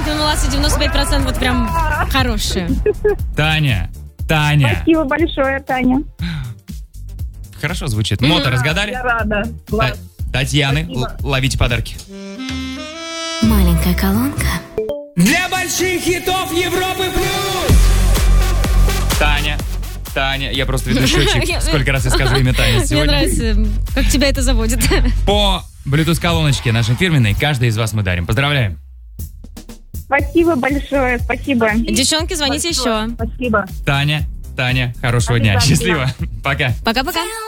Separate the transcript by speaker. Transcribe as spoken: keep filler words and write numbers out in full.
Speaker 1: процентов эмулации, девяносто пять процентов вот прям хорошие.
Speaker 2: Таня, Таня.
Speaker 3: Спасибо большое, Таня.
Speaker 2: Хорошо звучит. Мото разгадали?
Speaker 3: Я рада.
Speaker 2: Та- Татьяны, л- ловите подарки.
Speaker 4: Маленькая колонка.
Speaker 2: Для больших хитов Европы плюс! Таня, Таня, я просто веду счетчик, сколько раз я скажу имя Таня
Speaker 1: Мне
Speaker 2: сегодня.
Speaker 1: нравится, как тебя это заводит.
Speaker 2: По Bluetooth-колоночке нашей фирменной каждой из вас мы дарим. Поздравляем.
Speaker 3: Спасибо большое, спасибо.
Speaker 1: Девчонки, звоните еще.
Speaker 3: Спасибо.
Speaker 2: Таня, Таня, хорошего дня.
Speaker 3: Обязательно.
Speaker 2: Счастливо. Пока.
Speaker 1: Пока-пока.